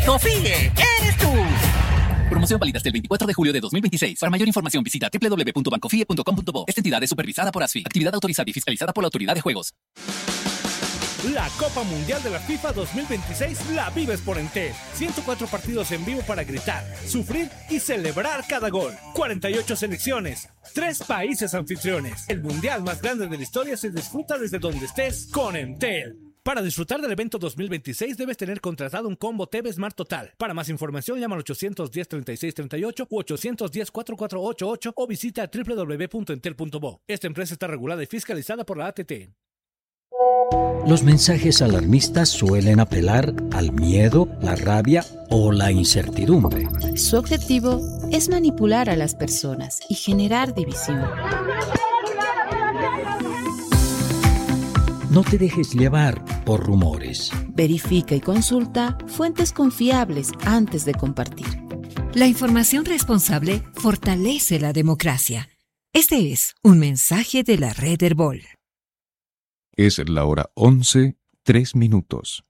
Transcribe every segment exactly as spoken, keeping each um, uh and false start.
Confíe, eres tú. Promoción válida hasta el veinticuatro de julio de dos mil veintiséis. Para mayor información visita doble u doble u doble u punto bancofie punto com punto bo. Esta entidad es supervisada por ASFI. Actividad autorizada y fiscalizada por la Autoridad de Juegos. La Copa Mundial de la FIFA dos mil veintiséis la vives por Entel. ciento cuatro partidos en vivo para gritar, sufrir y celebrar cada gol. cuarenta y ocho selecciones, tres países anfitriones. El mundial más grande de la historia se disfruta desde donde estés con Entel. Para disfrutar del evento dos mil veintiséis debes tener contratado un combo T V Smart Total. Para más información llama al ochocientos diez, treinta y seis treinta y ocho u ochocientos diez, cuarenta y cuatro ochenta y ocho o visita doble u doble u doble u punto entel punto bo. Esta empresa está regulada y fiscalizada por la A T T. Los mensajes alarmistas suelen apelar al miedo, la rabia o la incertidumbre. Su objetivo es manipular a las personas y generar división. No te dejes llevar por rumores. Verifica y consulta fuentes confiables antes de compartir. La información responsable fortalece la democracia. Este es un mensaje de la Red Herbol. Es la hora once, tres minutos.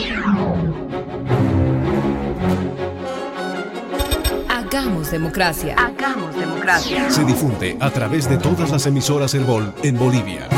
Hagamos democracia. Hagamos democracia. Se difunde a través de todas las emisoras Herbol en Bolivia.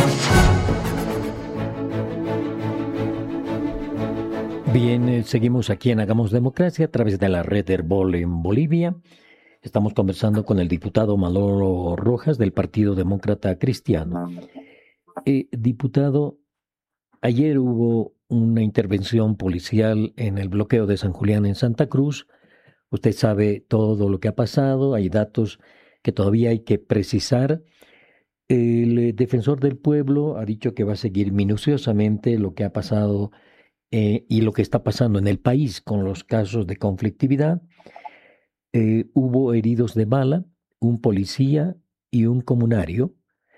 Bien, eh, seguimos aquí en Hagamos Democracia a través de la Red Herbol en Bolivia. Estamos conversando con el diputado Manolo Rojas del Partido Demócrata Cristiano. Eh, diputado, ayer hubo una intervención policial en el bloqueo de San Julián en Santa Cruz. Usted sabe todo lo que ha pasado, hay datos que todavía hay que precisar. El eh, defensor del pueblo ha dicho que va a seguir minuciosamente lo que ha pasado eh, y lo que está pasando en el país con los casos de conflictividad. Eh, hubo heridos de bala, un policía y un comunario.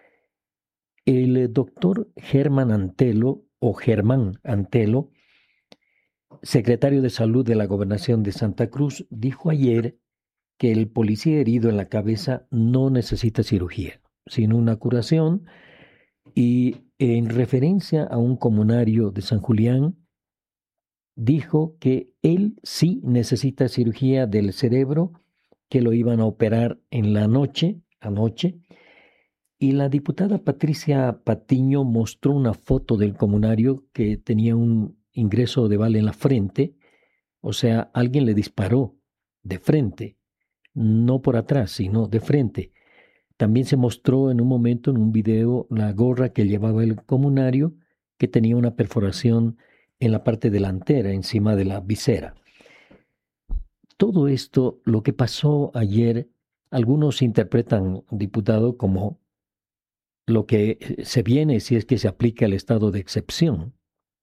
El doctor Germán Antelo, o Germán Antelo, secretario de Salud de la Gobernación de Santa Cruz, dijo ayer que el policía herido en la cabeza no necesita cirugía, sino una curación, y en referencia a un comunario de San Julián, dijo que él sí necesita cirugía del cerebro, que lo iban a operar en la noche, anoche. Y la diputada Patricia Patiño mostró una foto del comunario que tenía un ingreso de bala en la frente, o sea, alguien le disparó de frente, no por atrás, sino de frente. También se mostró en un momento en un video la gorra que llevaba el comunario, que tenía una perforación en la parte delantera, encima de la visera. Todo esto, lo que pasó ayer, algunos interpretan, diputado, como lo que se viene si es que se aplica el estado de excepción.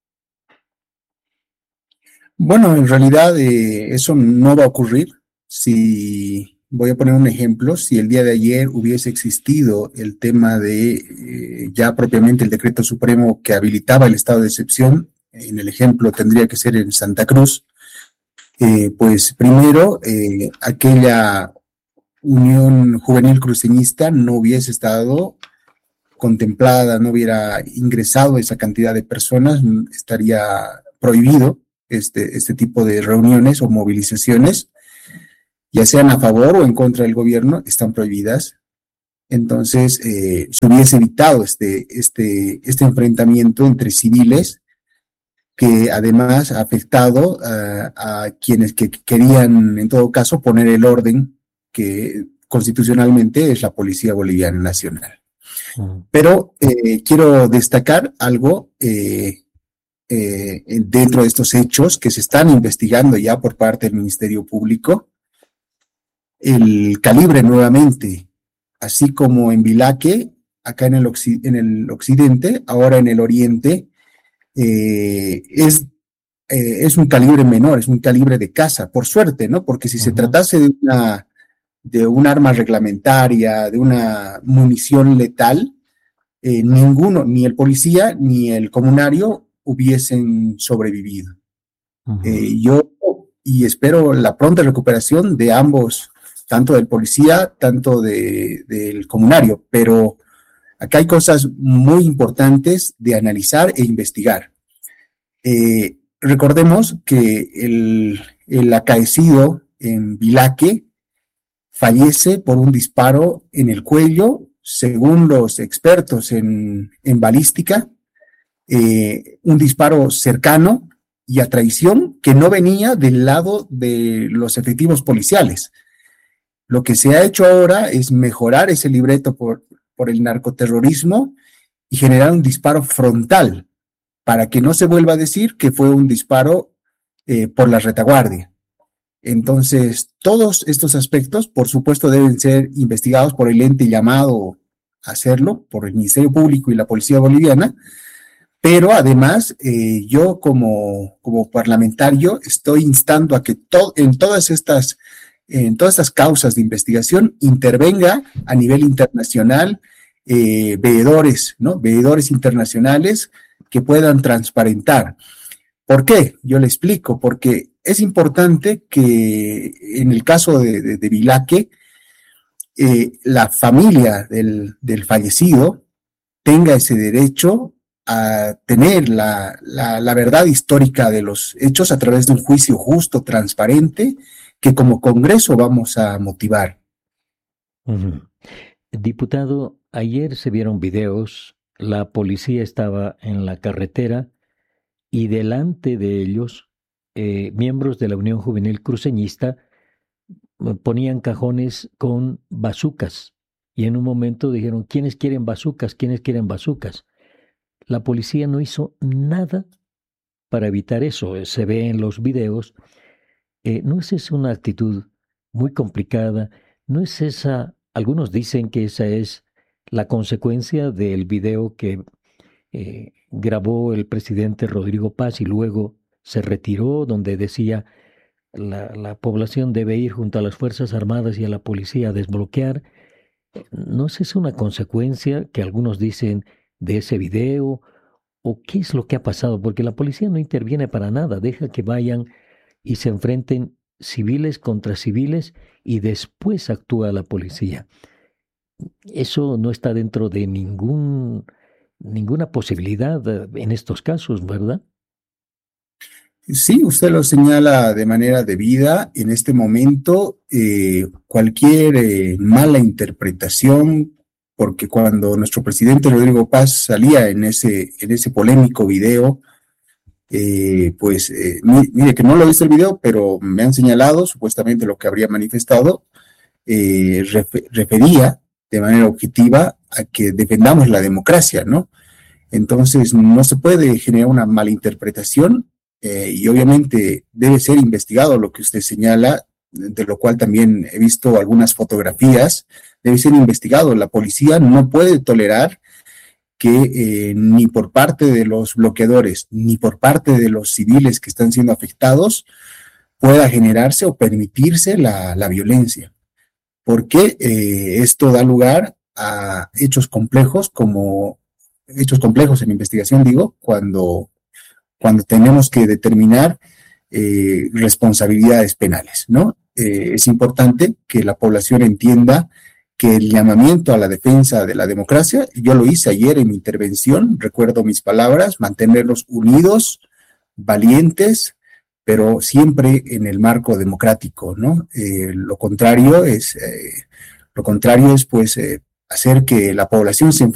Bueno, en realidad eh, eso no va a ocurrir. Si voy a poner un ejemplo, si el día de ayer hubiese existido el tema de eh, ya propiamente el decreto supremo que habilitaba el estado de excepción, en el ejemplo tendría que ser en Santa Cruz, eh, pues primero eh, aquella Unión Juvenil Cruceñista no hubiese estado contemplada, no hubiera ingresado esa cantidad de personas, estaría prohibido este, este tipo de reuniones o movilizaciones, ya sean a favor o en contra del gobierno, están prohibidas. Entonces, eh, se hubiese evitado este, este, este enfrentamiento entre civiles que además ha afectado uh, a quienes que querían, en todo caso, poner el orden que constitucionalmente es la Policía Boliviana Nacional. Pero eh, quiero destacar algo eh, eh, dentro de estos hechos que se están investigando ya por parte del Ministerio Público. El calibre nuevamente, así como en Vilaque, acá en el, occ- en el occidente, ahora en el oriente, eh, es, eh, es un calibre menor, es un calibre de caza, por suerte, ¿no? Porque si uh-huh. se tratase de una de un arma reglamentaria, de una munición letal, eh, ninguno, ni el policía ni el comunario hubiesen sobrevivido. Uh-huh. Eh, yo y espero la pronta recuperación de ambos, tanto del policía, tanto de, del comunario, pero acá hay cosas muy importantes de analizar e investigar. Eh, recordemos que el el acaecido en Vilaque fallece por un disparo en el cuello, según los expertos en, en balística, eh, un disparo cercano y a traición que no venía del lado de los efectivos policiales. Lo que se ha hecho ahora es mejorar ese libreto por, por el narcoterrorismo y generar un disparo frontal para que no se vuelva a decir que fue un disparo eh, por la retaguardia. Entonces, todos estos aspectos, por supuesto, deben ser investigados por el ente llamado a hacerlo, por el Ministerio Público y la Policía Boliviana, pero además eh, yo como, como parlamentario estoy instando a que to- en todas estas en todas estas causas de investigación intervenga a nivel internacional eh, veedores, ¿no? Veedores internacionales que puedan transparentar. ¿Por qué? Yo le explico, porque es importante que en el caso de, de, de Vilaque, eh, la familia del, del fallecido tenga ese derecho a tener la, la, la verdad histórica de los hechos a través de un juicio justo, transparente, que como Congreso vamos a motivar. Uh-huh. Diputado, ayer se vieron videos, la policía estaba en la carretera y delante de ellos, eh, miembros de la Unión Juvenil Cruceñista ponían cajones con bazucas y en un momento dijeron, ¿quiénes quieren bazucas? ¿Quiénes quieren bazucas? La policía no hizo nada para evitar eso, se ve en los videos. Eh, ¿No es esa una actitud muy complicada? ¿No es esa, algunos dicen que esa es la consecuencia del video que eh, grabó el presidente Rodrigo Paz y luego se retiró, donde decía la, la población debe ir junto a las Fuerzas Armadas y a la policía a desbloquear? ¿No es esa una consecuencia que algunos dicen de ese video? ¿O qué es lo que ha pasado? Porque la policía no interviene para nada, deja que vayan y se enfrenten civiles contra civiles y después actúa la policía. Eso no está dentro de ningún, ninguna posibilidad en estos casos, ¿verdad? Sí, usted lo señala de manera debida. En este momento, eh, cualquier eh, mala interpretación, porque cuando nuestro presidente Rodrigo Paz salía en ese, en ese polémico video, Eh, pues eh, mire que no lo he visto el video, pero me han señalado supuestamente lo que habría manifestado, eh, refer, refería de manera objetiva a que defendamos la democracia, ¿no? Entonces no se puede generar una malinterpretación eh, y obviamente debe ser investigado lo que usted señala, de lo cual también he visto algunas fotografías, debe ser investigado. La policía no puede tolerar que eh, ni por parte de los bloqueadores, ni por parte de los civiles que están siendo afectados, pueda generarse o permitirse la, la violencia. Porque eh, esto da lugar a hechos complejos, como hechos complejos en investigación, digo, cuando, cuando tenemos que determinar eh, responsabilidades penales, ¿no? Eh, es importante que la población entienda que el llamamiento a la defensa de la democracia, yo lo hice ayer en mi intervención, recuerdo mis palabras, mantenerlos unidos, valientes, pero siempre en el marco democrático, ¿no? Eh, lo contrario es, eh, lo contrario es pues, eh, hacer que la población se enfrente